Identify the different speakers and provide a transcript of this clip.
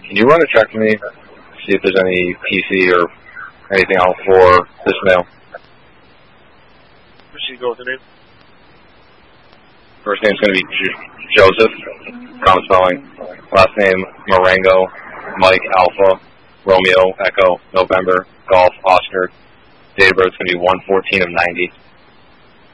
Speaker 1: Can you run a check for me? See if there's any PC or anything else for this mail.
Speaker 2: Should you go with the name?
Speaker 1: First name's going to be Joseph, common spelling. Last name, Marengo, Mike, Alpha, Romeo, Echo, November, Golf, Oscar. Date of birth is going to be 1/14 of 90.